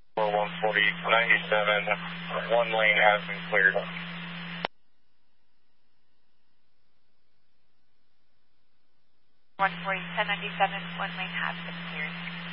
For 140-97, one lane has been cleared. 140-1097, one lane has been cleared.